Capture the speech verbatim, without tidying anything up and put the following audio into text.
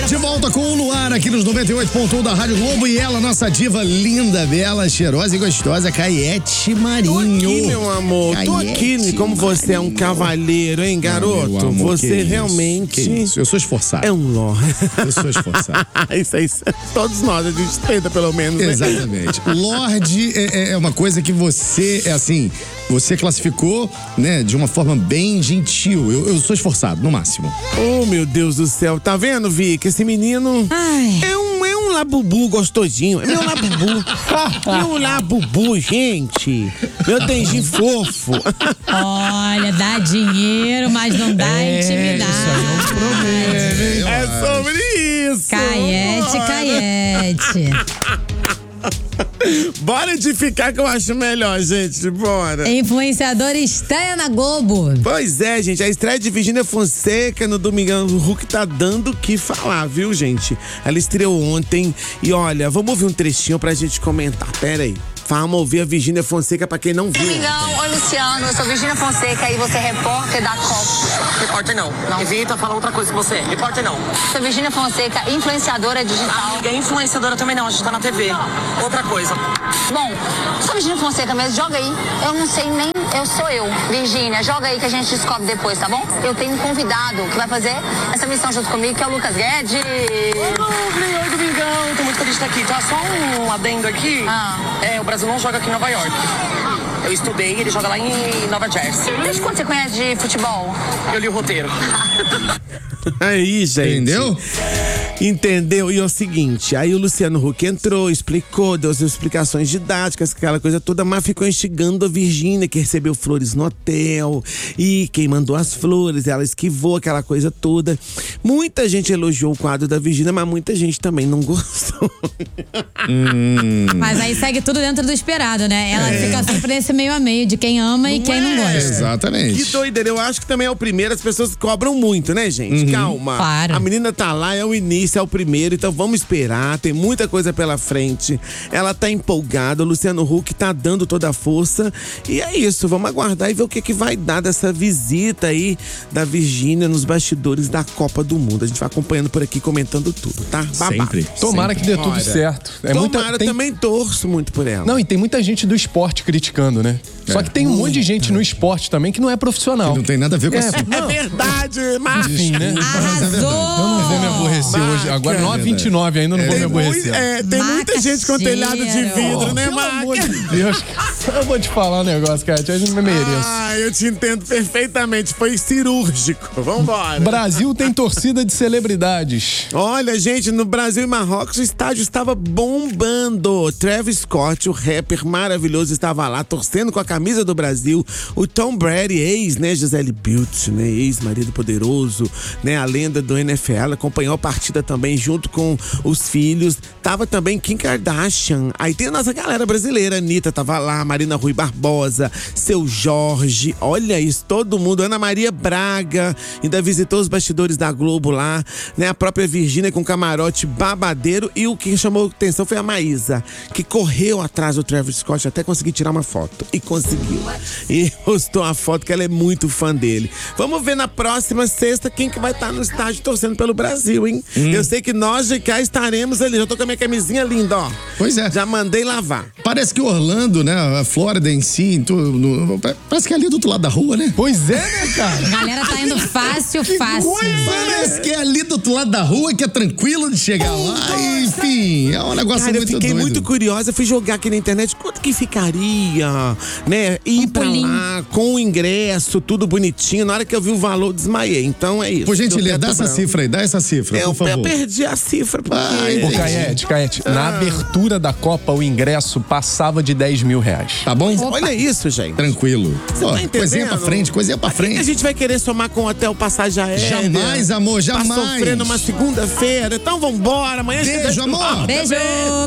De volta com o Luar aqui nos noventa e oito ponto um da Rádio Globo e ela, nossa diva linda, bela, cheirosa e gostosa, Caiete Marinho. Tô aqui, meu amor. Caiete Tô aqui, como você é um cavalheiro, hein, garoto? Ah, amor, você que realmente... Isso, que isso? Eu sou esforçado. É um lord. Eu sou esforçado. Isso aí, todos nós, a gente tenta pelo menos, né? Exatamente. Lorde é, é uma coisa que você, é assim, você classificou, né, de uma forma bem gentil. Eu, eu sou esforçado, no máximo. Oh, meu Deus do céu. Tá vendo, Vicky? Esse menino Ai. é um, é um labubu gostosinho. É meu labubu. Meu labubu, gente. Meu denjinho fofo. Olha, dá dinheiro, mas não dá É, intimidade. isso aí é um problema, hein? É sobre isso. Caiete, Bora. Caiete. Bora de ficar que eu acho melhor, gente. Bora. Influenciadora estreia na Globo. Pois é, gente, a estreia de Virgínia Fonseca no Domingão do Hulk tá dando o que falar, viu, gente? Ela estreou ontem e olha, vamos ouvir um trechinho pra gente comentar. Pera aí. Vamos ouvir a Virgínia Fonseca pra quem não viu. Domingão, oi Luciano, eu sou Virgínia Fonseca e você é repórter da Copa. Repórter não. Não. Evita falar outra coisa que você é. Repórter não. Sou Virgínia Fonseca, influenciadora digital. Amiga, influenciadora também não, a gente tá na T V. Outra coisa. Bom, sou Virgínia Fonseca mesmo, joga aí. Eu não sei nem, eu sou eu. Virgínia, joga aí que a gente descobre depois, tá bom? Eu tenho um convidado que vai fazer essa missão junto comigo, que é o Lucas Guedes. Oi, oi, Domingão. Tô muito feliz de estar aqui. Tá só um adendo aqui. Ah. É, o Brasil não joga aqui em Nova York. Eu estudei, ele joga lá em Nova Jersey. Desde quando você conhece de futebol? Eu li o roteiro. Aí, gente. Entendeu? Entendeu? E é o seguinte, aí o Luciano Huck entrou, explicou, deu as explicações didáticas, aquela coisa toda, mas ficou instigando a Virgínia, que recebeu flores no hotel, e quem mandou as flores, ela esquivou aquela coisa toda. Muita gente elogiou o quadro da Virgínia, mas muita gente também não gostou. Hum. Mas aí segue tudo dentro do esperado, né? Ela É. fica sempre nesse meio a meio de quem ama e Não quem não é? gosta. Exatamente. Que doideira, eu acho que também é o primeiro, as pessoas cobram muito, né, gente? Uhum. Calma. Claro. A menina tá lá, é o início, é o primeiro, então vamos esperar, tem muita coisa pela frente. Ela tá empolgada, o Luciano Huck tá dando toda a força. E é isso, vamos aguardar e ver o que, que vai dar dessa visita aí da Virgínia nos bastidores da Copa do Mundo. A gente vai acompanhando por aqui, comentando tudo, tá? Babado. Sempre. Tomara sempre. que dê tudo Olha, certo. É Tomara, muita, tem... também torço muito por ela. Não, e tem muita gente do esporte criticando, né? Só que tem um monte de gente no esporte também que não é profissional. Não tem nada a ver com É, isso. É verdade, Marcos. Enfim, né? Arrasou! Eu não vou me aborrecer Marca, hoje. Agora, é nove e vinte e nove ainda, eu não vou me Tem, aborrecer. mui- é, tem muita Maca gente com telhado de cheiro. vidro, né, Pelo Marcos? amor de Deus, eu vou te falar um negócio, cara. Eu não me mereço. Ah, eu te entendo perfeitamente. Foi cirúrgico. Vambora. Brasil tem torcida de celebridades. Olha, gente, no Brasil e Marrocos o estádio estava bombando. Travis Scott, o rapper maravilhoso, estava lá torcendo com a camisa do Brasil. O Tom Brady, ex, né, Gisele Bündchen, né, ex-marido poderoso, né, a lenda do N F L, acompanhou a partida também junto com os filhos. Tava também Kim Kardashian. Aí tem a nossa galera brasileira, Anitta tava lá, Marina Rui Barbosa, Seu Jorge, olha isso, todo mundo. Ana Maria Braga ainda visitou os bastidores da Globo lá, né, a própria Virgínia com camarote babadeiro. E o que chamou atenção foi a Maísa, que correu atrás do Travis Scott até conseguir tirar uma foto. E conseguiu. E postou a foto que ela é muito fã dele. Vamos ver na próxima sexta quem que vai estar no estádio torcendo pelo Brasil, hein? Hum. Eu sei que nós de cá estaremos ali. Já tô com a minha camisinha linda, ó. Pois é. Já mandei lavar. Parece que Orlando, né, a Flórida em si, em tu- no- parece que é ali do outro lado da rua, né? Pois é, né, cara? A galera tá indo fácil, fácil. Parece que é ali do outro lado da rua, que é tranquilo de chegar lá. E, enfim, é um negócio Cara, eu muito fiquei doido. muito curiosa, fui jogar aqui na internet quanto que ficaria, né? Ir Um pra pulinho. lá, com o ingresso, tudo bonitinho. Na hora que eu vi o valor, desmaiei. Então é isso. Por gentileza, Deu dá teto essa branco. cifra aí, dá essa cifra, É, por eu, favor. eu perdi a cifra, porque... Ai, Ô, Caete, Caete, na abertura da Copa, o ingresso passava de dez mil reais. Tá bom? Olha isso, gente. Tranquilo. Ó, tá entendendo? coisinha pra frente, coisinha pra A frente. gente vai querer somar com o hotel passagem aérea. Jamais, amor, jamais. Tá sofrendo uma segunda-feira. Então vambora, amanhã... Beijo, amor. Beijo!